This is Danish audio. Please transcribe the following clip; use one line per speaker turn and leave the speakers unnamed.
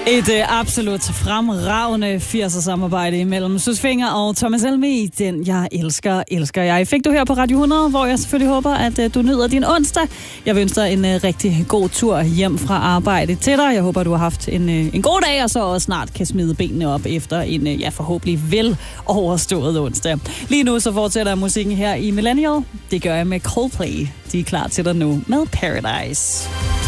Et absolut fremragende 80'er samarbejde imellem Søs Fenger og Thomas Helmig. Den jeg elsker jeg. Fik du her på Radio 100, hvor jeg selvfølgelig håber, at du nyder din onsdag. Jeg vil ønske dig en rigtig god tur hjem fra arbejde til dig. Jeg håber, du har haft en god dag, og så også snart kan smide benene op efter en forhåbentlig vel overstået onsdag. Lige nu så fortsætter musikken her i Millennial. Det gør jeg med Coldplay. De er klar til dig nu med Paradise.